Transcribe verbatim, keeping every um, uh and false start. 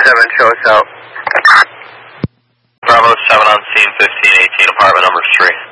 seven, show us out. Bravo seven on scene, fifteen eighteen, apartment number three.